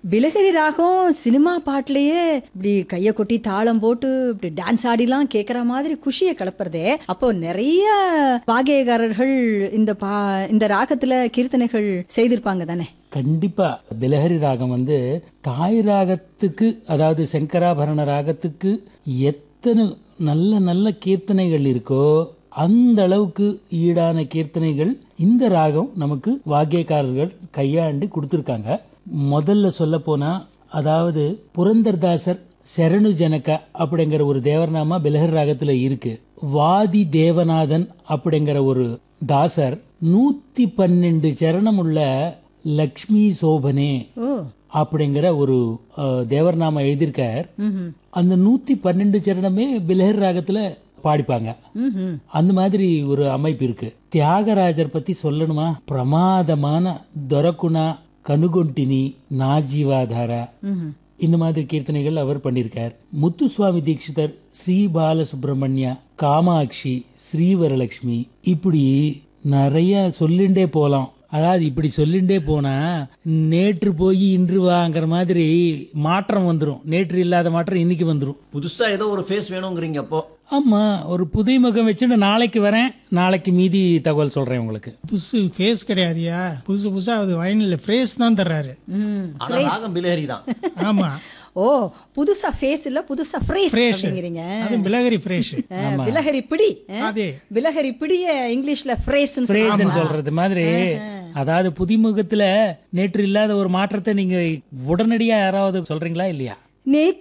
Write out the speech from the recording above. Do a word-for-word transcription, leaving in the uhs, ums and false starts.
பிலஹரி ராகம் சினிமா பாட்டுலயே இப்படி கைய கொட்டி தாளம் போட்டு இப்படி டான்ஸ் ஆடிலாம் கேக்குற மாதிரி குஷியை கிளப்புறதே. அப்போ நிறைய வாகியக்காரர்கள் இந்த பா இந்த ராகத்துல கீர்த்தனைகள் செய்திருப்பாங்க தானே? கண்டிப்பா. பிலஹரி ராகம் வந்து தாய் ராகத்துக்கு, அதாவது சங்கராபரண ராகத்துக்கு எத்தனை நல்ல நல்ல கீர்த்தனைகள் இருக்கோ அந்த அளவுக்கு ஈடான கீர்த்தனைகள் இந்த ராகம் நமக்கு வாக்கியக்காரர்கள் கையாண்டு கொடுத்துருக்காங்க. முதல்ல சொல்ல போனா, அதாவது புரந்தர்தாசர் சரணு ஜனக அப்படிங்கிற ஒரு தேவர்நாமா பிலஹரி ராகத்துல இருக்கு. வாதி தேவநாதன் அப்படிங்கிற ஒரு தாசர் நூத்தி பன்னெண்டு சரணம் உள்ள லக்ஷ்மி சோபனே அப்படிங்கிற ஒரு தேவர்நாமா எழுதியிருக்கார். அந்த நூத்தி பன்னெண்டு சரணமே பிலஹரி ராகத்துல பாடிப்பாங்க. அந்த மாதிரி ஒரு அமைப்பு இருக்கு. தியாகராஜர் பத்தி சொல்லணுமா? பிரமாதமான தொரக்குணா, கனுகொண்டினி, நாஜீவாதாரா இந்த மாதிரி கீர்த்தனைகள் அவர் பண்ணியிருக்கார். முத்துசுவாமி தீட்சிதர் ஸ்ரீ பாலசுப்ரமணியா, காமாட்சி, ஸ்ரீவரலட்சுமி, இப்படி நிறைய சொல்லிண்டே போலாம். அதாவது இப்படி சொல்லிண்டே போனா நேற்று போய் இன்று வாங்கிற மாதிரி மாற்றம் வந்துடும். நேற்று இல்லாத மாற்றம் இன்னைக்கு வந்துடும். புதுசா ஏதோ ஒரு ஃபேஸ் வேணுங்கிறீங்க அப்போ? ஆமா, ஒரு புதிய முகம் வச்சுட்டு நாளைக்கு வரேன், நாளைக்கு மீதி தகவல் சொல்றேன் உங்களுக்கு. புதுசு ஃபேஸ் கிடையாதியா, புதுசு புதுசா அது வயனில் ஃப்ரேஸ் தான் தர்றாரு. ஆனா ராகம் பிலஹரி தான். ஆமா. ஓ, புதுசா ஃபேஸ் இல்ல, புதுசா ஃப்ரேஸ் அப்படிங்கறீங்க. அது பிலஹரி ஃப்ரேஸ். பிலஹரி பிடி. அதே பிலஹரி பிடிய இங்கிலீஷ்ல ஃப்ரேஸ் சொல்றது மாதிரி. அதாவது புதிமுகத்துல நேற்று இல்லாத ஒரு மாற்றத்தை நீங்க உடனடியா யாராவது சொல்றீங்களா இல்லையா? நேற்று